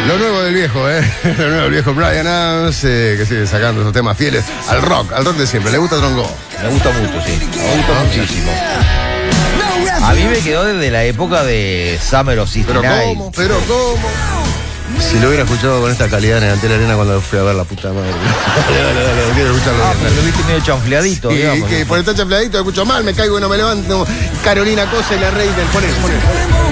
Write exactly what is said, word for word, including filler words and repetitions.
Lo nuevo del viejo, ¿eh? Lo nuevo del viejo Bryan Adams, eh, que sigue sacando esos temas fieles al rock, al rock de siempre. ¿Le gusta Tronco? Me gusta mucho, sí. Me gusta ¿no? muchísimo. A mí me quedó desde la época de Summer of sesenta y Pero nueve. cómo, pero cómo. Si lo hubiera escuchado con esta calidad en el Antel Arena cuando fui a ver la puta madre. Dale, dale, dale, dale, quiero escucharlo Ah, bien, pero dale. lo viste medio chanfleadito, Y digamos. que por estar chapleadito escucho mal, me caigo y no me levanto. Carolina Cosa y la Rey del. Poné, poné, poné.